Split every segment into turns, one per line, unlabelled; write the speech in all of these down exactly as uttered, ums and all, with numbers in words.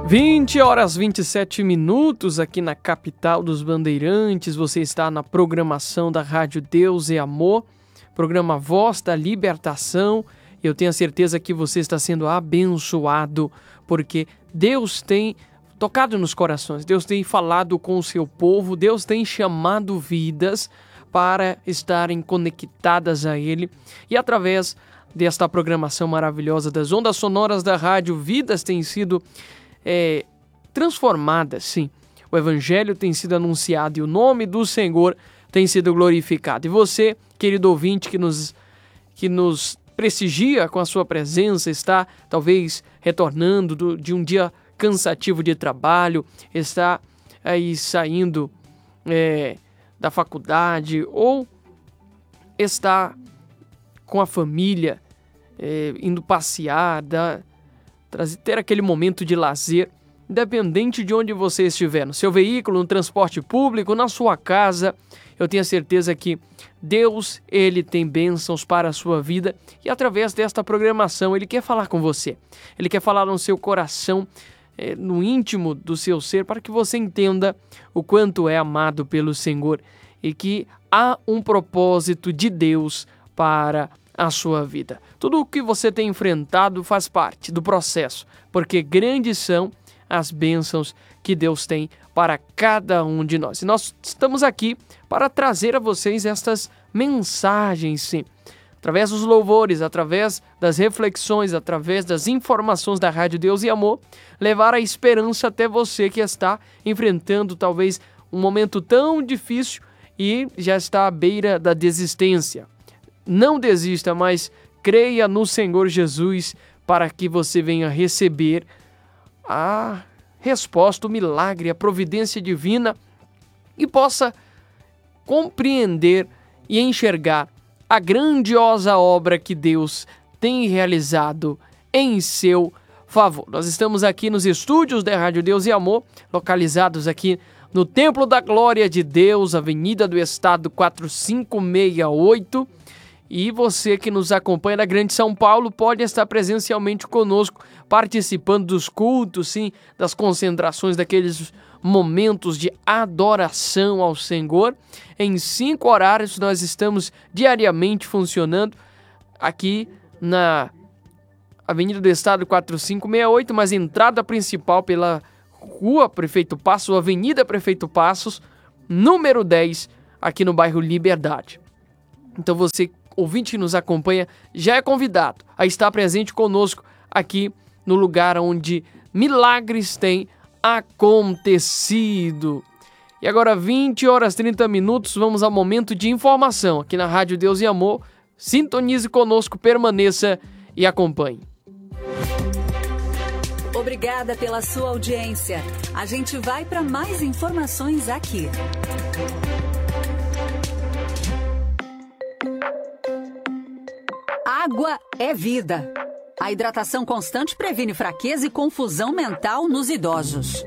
vinte horas e vinte e sete minutos aqui na capital dos Bandeirantes. Você está na programação da Rádio Deus e Amor, programa Voz da Libertação. Eu tenho a certeza que você está sendo abençoado, porque Deus tem tocado nos corações, Deus tem falado com o seu povo, Deus tem chamado vidas para estarem conectadas a Ele. E através desta programação maravilhosa das ondas sonoras da rádio, vidas têm sido É, transformadas, sim. O Evangelho tem sido anunciado e o nome do Senhor tem sido glorificado. E você, querido ouvinte, que nos, que nos prestigia com a sua presença, está talvez retornando do, de um dia cansativo de trabalho, está aí saindo é, da faculdade ou está com a família, é, indo passear, da ter aquele momento de lazer, independente de onde você estiver, no seu veículo, no transporte público, na sua casa. Eu tenho a certeza que Deus, Ele tem bênçãos para a sua vida e através desta programação Ele quer falar com você. Ele quer falar no seu coração, é, no íntimo do seu ser, para que você entenda o quanto é amado pelo Senhor e que há um propósito de Deus para a sua vida. Tudo o que você tem enfrentado faz parte do processo, porque grandes são as bênçãos que Deus tem para cada um de nós. E nós estamos aqui para trazer a vocês estas mensagens, sim, através dos louvores, através das reflexões, através das informações da Rádio Deus e Amor, levar a esperança até você que está enfrentando talvez um momento tão difícil e já está à beira da desistência. Não desista, mas creia no Senhor Jesus para que você venha receber a resposta, o milagre, a providência divina e possa compreender e enxergar a grandiosa obra que Deus tem realizado em seu favor. Nós estamos aqui nos estúdios da Rádio Deus e Amor, localizados aqui no Templo da Glória de Deus, Avenida do Estado quatro cinco seis oito. E você que nos acompanha na Grande São Paulo pode estar presencialmente conosco, participando dos cultos, sim, das concentrações, daqueles momentos de adoração ao Senhor. Em cinco horários nós estamos diariamente funcionando aqui na Avenida do Estado quatro cinco seis oito, mas a entrada principal pela Rua Prefeito Passos, Avenida Prefeito Passos, número dez, aqui no bairro Liberdade. Então você, ouvinte que nos acompanha, já é convidado a estar presente conosco aqui no lugar onde milagres têm acontecido. E agora, vinte horas e trinta minutos, vamos ao momento de informação aqui na Rádio Deus e Amor. Sintonize conosco, permaneça e acompanhe.
Obrigada pela sua audiência. A gente vai para mais informações aqui. Água é vida. A hidratação constante previne fraqueza e confusão mental nos idosos.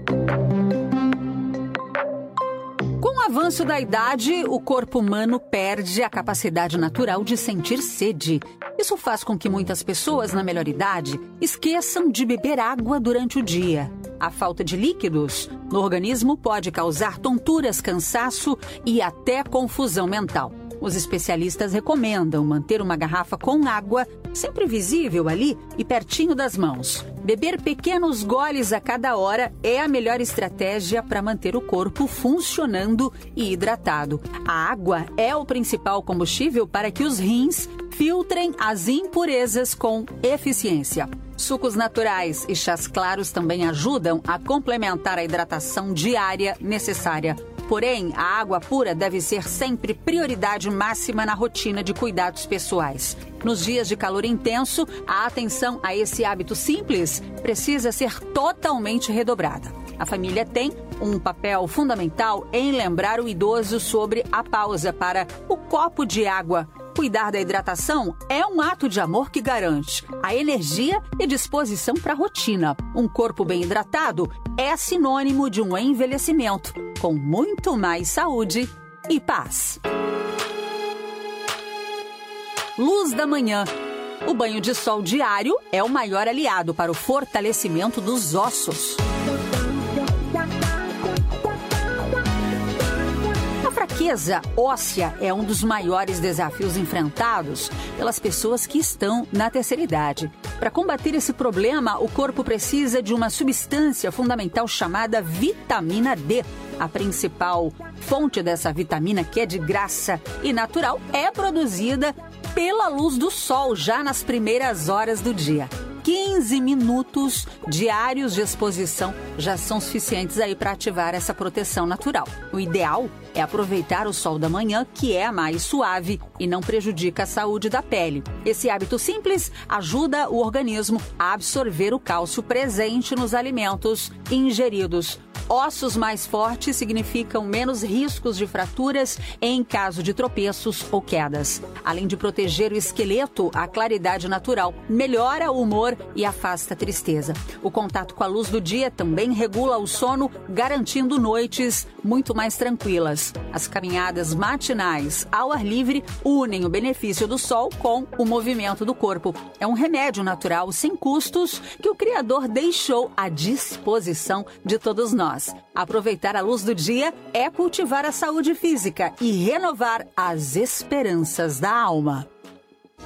Com o avanço da idade, o corpo humano perde a capacidade natural de sentir sede. Isso faz com que muitas pessoas na melhor idade esqueçam de beber água durante o dia. A falta de líquidos no organismo pode causar tonturas, cansaço e até confusão mental. Os especialistas recomendam manter uma garrafa com água sempre visível ali e pertinho das mãos. Beber pequenos goles a cada hora é a melhor estratégia para manter o corpo funcionando e hidratado. A água é o principal combustível para que os rins filtrem as impurezas com eficiência. Sucos naturais e chás claros também ajudam a complementar a hidratação diária necessária. Porém, a água pura deve ser sempre prioridade máxima na rotina de cuidados pessoais. Nos dias de calor intenso, a atenção a esse hábito simples precisa ser totalmente redobrada. A família tem um papel fundamental em lembrar o idoso sobre a pausa para o copo de água. Cuidar da hidratação é um ato de amor que garante a energia e disposição para a rotina. Um corpo bem hidratado é sinônimo de um envelhecimento com muito mais saúde e paz. Luz da Manhã. O banho de sol diário é o maior aliado para o fortalecimento dos ossos. A fraqueza óssea é um dos maiores desafios enfrentados pelas pessoas que estão na terceira idade. Para combater esse problema, o corpo precisa de uma substância fundamental chamada vitamina D. A principal fonte dessa vitamina, que é de graça e natural, é produzida pela luz do sol, já nas primeiras horas do dia. quinze minutos diários de exposição já são suficientes aí para ativar essa proteção natural. O ideal é aproveitar o sol da manhã, que é mais suave e não prejudica a saúde da pele. Esse hábito simples ajuda o organismo a absorver o cálcio presente nos alimentos ingeridos. Ossos mais fortes significam menos riscos de fraturas em caso de tropeços ou quedas. Além de proteger o esqueleto, a claridade natural melhora o humor e afasta a tristeza. O contato com a luz do dia também regula o sono, garantindo noites muito mais tranquilas. As caminhadas matinais ao ar livre unem o benefício do sol com o movimento do corpo. É um remédio natural sem custos que o Criador deixou à disposição de todos nós. Aproveitar a luz do dia é cultivar a saúde física e renovar as esperanças da alma.